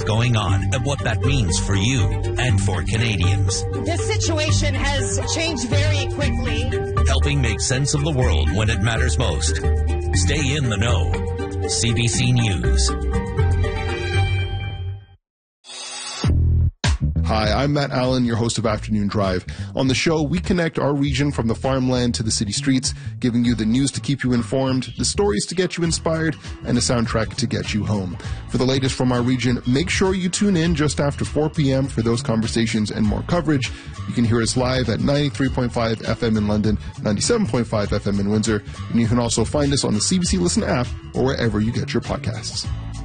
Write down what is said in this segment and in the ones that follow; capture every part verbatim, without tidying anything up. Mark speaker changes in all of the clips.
Speaker 1: going on and what that means for you and for Canadians.
Speaker 2: This situation has changed very quickly.
Speaker 1: Helping make sense of the world when it matters most. Stay in the know. C B C News.
Speaker 3: Hi, I'm Matt Allen, your host of Afternoon Drive. On the show, we connect our region from the farmland to the city streets, giving you the news to keep you informed, the stories to get you inspired, and a soundtrack to get you home. For the latest from our region, make sure you tune in just after four p.m. for those conversations and more coverage. You can hear us live at ninety-three point five F M in London, ninety-seven point five F M in Windsor, and you can also find us on the C B C Listen app or wherever you get your podcasts.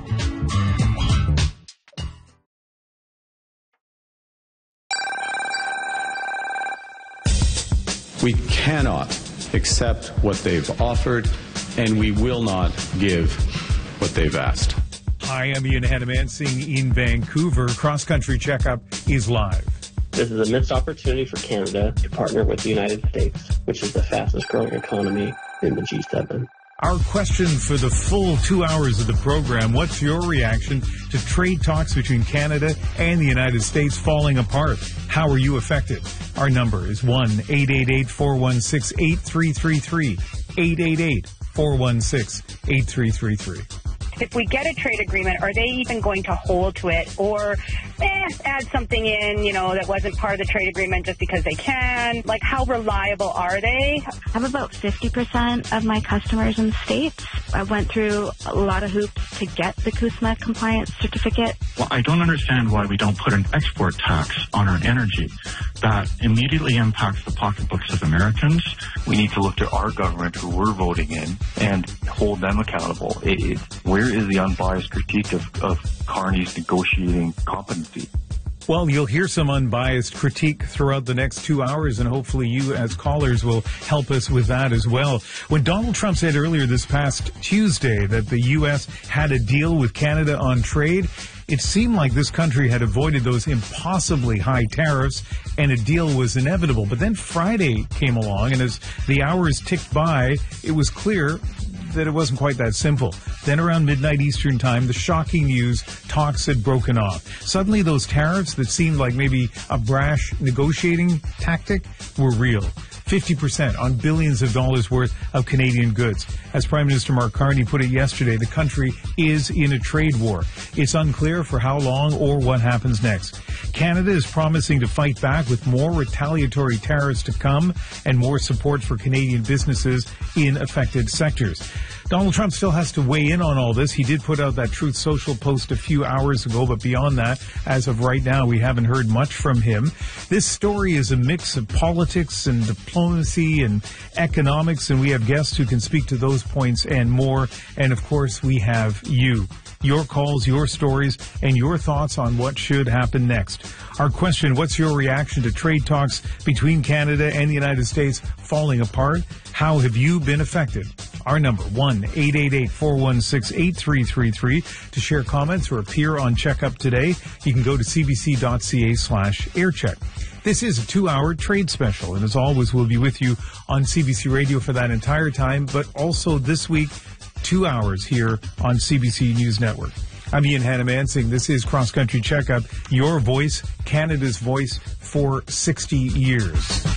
Speaker 4: We cannot accept what they've offered, and we will not give what they've asked.
Speaker 5: Hi, I'm Ian Hannamansing in Vancouver. Cross Country Checkup is live.
Speaker 6: This is a missed opportunity for Canada to partner with the United States, which is the fastest growing economy in the G seven.
Speaker 5: Our question for the full two hours of the program, what's your reaction to trade talks between Canada and the United States falling apart? How are you affected? Our number is one eight eight eight, four one six, eight three three three, eight eight eight, four one six, eight three three three.
Speaker 7: If we get a trade agreement, are they even going to hold to it or eh, add something in, you know, that wasn't part of the trade agreement just because they can? Like, how reliable are they?
Speaker 8: I have about fifty percent of my customers in the States. I went through a lot of hoops to get the CUSMA compliance certificate.
Speaker 9: Well, I don't understand why we don't put an export tax on our energy. That immediately impacts the pocketbooks of Americans.
Speaker 10: We need to look to our government, who we're voting in, and hold them accountable. It, it, where is the unbiased critique of, of Carney's negotiating competency?
Speaker 5: Well, you'll hear some unbiased critique throughout the next two hours, and hopefully you as callers will help us with that as well. When Donald Trump said earlier this past Tuesday that the U S had a deal with Canada on trade, it seemed like this country had avoided those impossibly high tariffs and a deal was inevitable. But then Friday came along, and as the hours ticked by, it was clear that it wasn't quite that simple. Then around midnight Eastern time, the shocking news, talks had broken off. Suddenly those tariffs that seemed like maybe a brash negotiating tactic were real. fifty percent on billions of dollars worth of Canadian goods. As Prime Minister Mark Carney put it yesterday, the country is in a trade war. It's unclear for how long or what happens next. Canada is promising to fight back with more retaliatory tariffs to come and more support for Canadian businesses in affected sectors. Donald Trump still has to weigh in on all this. He did put out that Truth Social post a few hours ago, but beyond that, as of right now, we haven't heard much from him. This story is a mix of politics and diplomacy and economics, and we have guests who can speak to those points and more. And, of course, we have you. Your calls, your stories, and your thoughts on what should happen next. Our question, what's your reaction to trade talks between Canada and the United States falling apart? How have you been affected? Our number, one eight eight eight, four one six, eight three three three. To share comments or appear on Checkup Today, you can go to cbc.ca slash aircheck. This is a two-hour trade special, and as always, we'll be with you on C B C Radio for that entire time, but also this week, two hours here on C B C News Network. I'm Ian Hannamansing. This is Cross Country Checkup, your voice, Canada's voice for sixty years.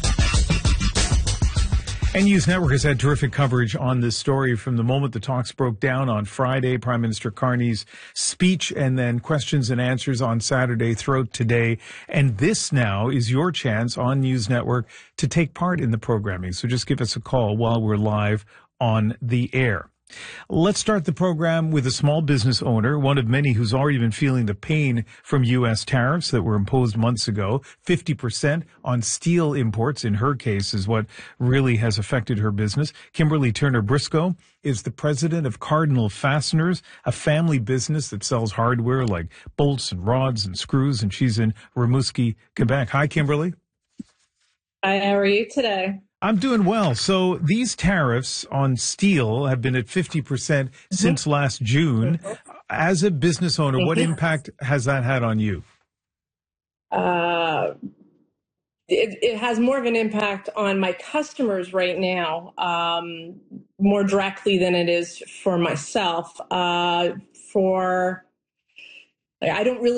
Speaker 5: And News Network has had terrific coverage on this story from the moment the talks broke down on Friday, Prime Minister Carney's speech, and then questions and answers on Saturday throughout today. And this now is your chance on News Network to take part in the programming. So just give us a call while we're live on the air. Let's start the program with a small business owner, one of many who's already been feeling the pain from U S tariffs that were imposed months ago. fifty percent on steel imports, in her case, is what really has affected her business. Kimberly Turner Briscoe is the president of Cardinal Fasteners, a family business that sells hardware like bolts and rods and screws, and she's in Rimouski, Quebec. Hi, Kimberly.
Speaker 11: Hi, how are you today?
Speaker 5: I'm doing well. So these tariffs on steel have been at fifty percent mm-hmm. since last June. As a business owner, what impact has that had on you?
Speaker 11: Uh, it, it has more of an impact on my customers right now, um, more directly than it is for myself. Uh, for I don't really